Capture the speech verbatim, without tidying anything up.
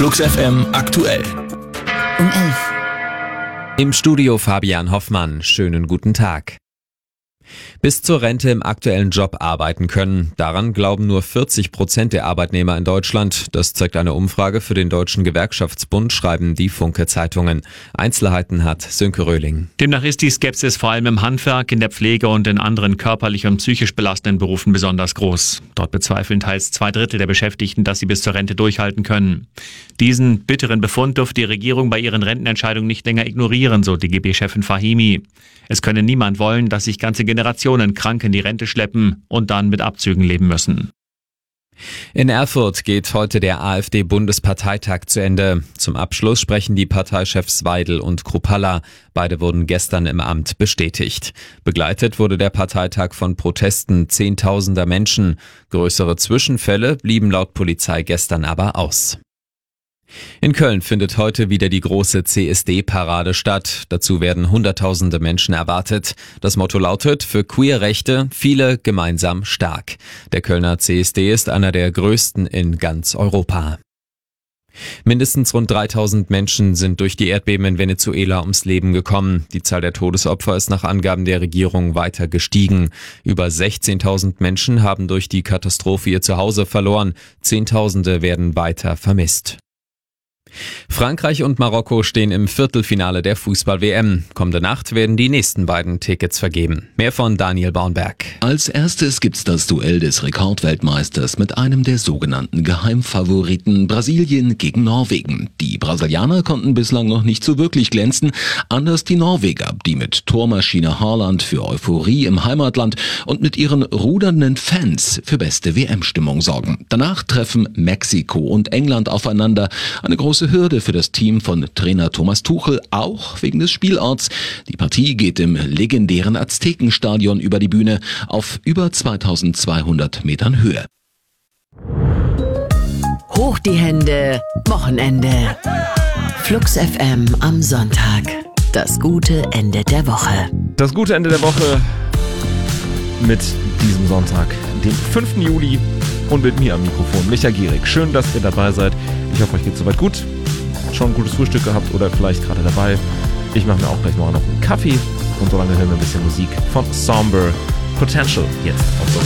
Flux F M aktuell. Um elf. Im Studio Fabian Hoffmann. Schönen guten Tag. Bis zur Rente im aktuellen Job arbeiten können. Daran glauben nur vierzig Prozent der Arbeitnehmer in Deutschland. Das zeigt eine Umfrage für den Deutschen Gewerkschaftsbund, schreiben die Funke-Zeitungen. Einzelheiten hat Sönke Röhling. Demnach ist die Skepsis vor allem im Handwerk, in der Pflege und in anderen körperlich und psychisch belastenden Berufen besonders groß. Dort bezweifeln teils zwei Drittel der Beschäftigten, dass sie bis zur Rente durchhalten können. Diesen bitteren Befund dürfte die Regierung bei ihren Rentenentscheidungen nicht länger ignorieren, so D G B-Chefin Fahimi. Es könne niemand wollen, dass sich ganze Generationen krank in die Rente schleppen und dann mit Abzügen leben müssen. In Erfurt geht heute der AfD-Bundesparteitag zu Ende. Zum Abschluss sprechen die Parteichefs Weidel und Kruppalla. Beide wurden gestern im Amt bestätigt. Begleitet wurde der Parteitag von Protesten zehntausender Menschen. Größere Zwischenfälle blieben laut Polizei gestern aber aus. In Köln findet heute wieder die große C S D-Parade statt. Dazu werden Hunderttausende Menschen erwartet. Das Motto lautet: für Queerrechte, viele gemeinsam stark. Der Kölner C S D ist einer der größten in ganz Europa. Mindestens rund dreitausend Menschen sind durch die Erdbeben in Venezuela ums Leben gekommen. Die Zahl der Todesopfer ist nach Angaben der Regierung weiter gestiegen. Über sechzehntausend Menschen haben durch die Katastrophe ihr Zuhause verloren. Zehntausende werden weiter vermisst. Frankreich und Marokko stehen im Viertelfinale der Fußball-W M. Kommende Nacht werden die nächsten beiden Tickets vergeben. Mehr von Daniel Baunberg. Als erstes gibt's das Duell des Rekordweltmeisters mit einem der sogenannten Geheimfavoriten Brasilien gegen Norwegen. Die Brasilianer konnten bislang noch nicht so wirklich glänzen, anders die Norweger, die mit Tormaschine Haaland für Euphorie im Heimatland und mit ihren rudernden Fans für beste W M-Stimmung sorgen. Danach treffen Mexiko und England aufeinander. Eine große Hürde für das Team von Trainer Thomas Tuchel, auch wegen des Spielorts. Die Partie geht im legendären Aztekenstadion über die Bühne auf über zweitausendzweihundert Metern Höhe. Hoch die Hände, Wochenende. Flux F M am Sonntag. Das gute Ende der Woche. Das gute Ende der Woche mit diesem Sonntag, dem fünften Juli, und mit mir am Mikrofon, Micha Gierig. Schön, dass ihr dabei seid. Ich hoffe, euch geht's soweit gut. Schon ein gutes Frühstück gehabt oder vielleicht gerade dabei. Ich mache mir auch gleich mal noch einen Kaffee und solange hören wir ein bisschen Musik von Somber Potential jetzt auf